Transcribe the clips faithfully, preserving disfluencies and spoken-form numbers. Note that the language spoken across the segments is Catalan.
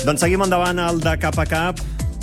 Doncs seguim endavant el de cap a cap.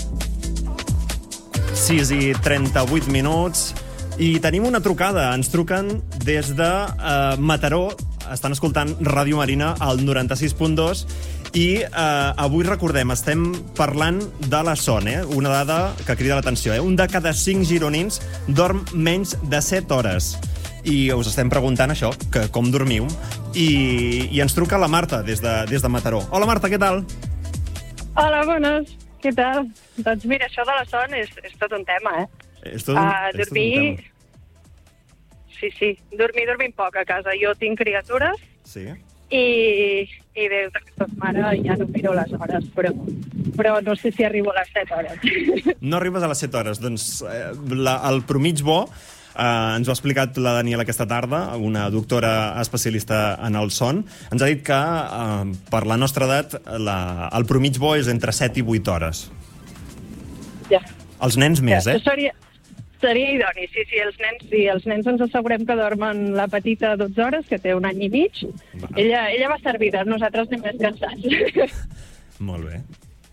sis i trenta-vuit minuts. I tenim una trucada. Ens truquen des de uh, Mataró. Estan escoltant Ràdio Marina al noranta-sis punt dos. I uh, avui, recordem, estem parlant de la son, eh? Una dada que crida l'atenció. Eh? Un de cada cinc gironins dorm menys de set hores. I us estem preguntant això, que com dormiu. I, i ens truca la Marta des de, des de Mataró. Hola, Marta, què tal? Hola, bones. Què tal? Doncs mira, això de la son és, és tot un tema, eh? És tot un, uh, és dormir... tot un tema. Sí, sí. Dormir, dormim poc a casa. Jo tinc criatures. Sí. I, i des que soc mare ja no miro les hores, però, però no sé si arribo a les set hores. No arribes a les set hores. Doncs eh, la, el promig bo eh, ens ho ha explicat la Daniela aquesta tarda, una doctora especialista en el son. Ens ha dit que eh, per la nostra edat la, el promig bo és entre set i vuit hores. Ja. Els nens més, ja, eh? Seria, seria idoni, sí, sí, els nens, sí, els nens ens assegurem que dormen la petita dotze hores, que té un any i mig. Va. Ella, ella va servida, nosaltres anem més cansats. Molt bé.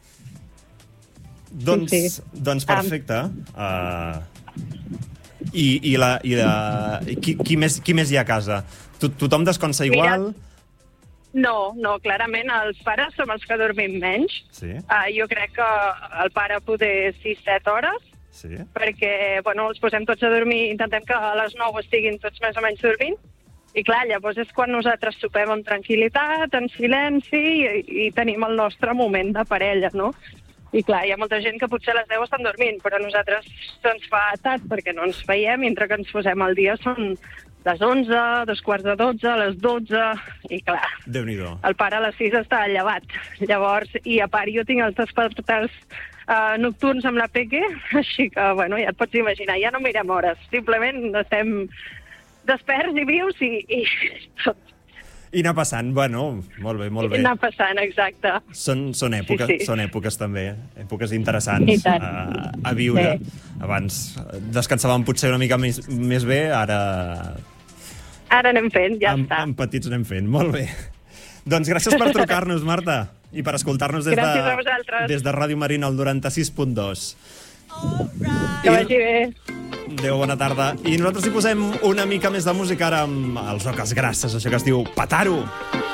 Doncs, sí, sí. doncs perfecte. Um... Uh, i, i, la, i la, qui, qui, més, qui més hi ha a casa? Tot, tothom descansa igual? Mira, no, no, clarament els pares som els que dormim menys. Sí. Uh, jo crec que el pare poder sis set hores, sí. Perquè bueno, els posem tots a dormir, intentem que a les nou estiguin tots més o menys dormint, i clar, llavors és quan nosaltres sopem amb tranquil·litat, en silenci, i, i tenim el nostre moment de parella, no? I clar, hi ha molta gent que potser a les deu estan dormint, però a nosaltres se'ns fa tard perquè no ens veiem, i entre que ens posem al dia són les onze, dos quarts de dotze, les dotze, i clar, Déu-n'hi-do. El pare a les sis està llevat. Llavors, i a part jo tinc els despertars uh, nocturns amb la Peque, així que, bueno, ja et pots imaginar, ja no mirem hores, simplement estem desperts i vius i, i tot. I anar passant, bueno, molt bé, molt bé. I anar passant, exacte. Són, són, èpoques, sí, sí. són èpoques també, èpoques interessants a, a viure. Sí. Abans descansàvem potser una mica més, més bé, ara... Ara anem fent, ja amb, està. Amb petits anem fent, molt bé. Doncs gràcies per trucar-nos, Marta, i per escoltar-nos des, de, des de Ràdio Marina al noranta-sis punt dos. Que vagi bé. Adéu, bona tarda. I nosaltres hi posem una mica més de música ara amb els Oques Grasses, això que es diu Petaro.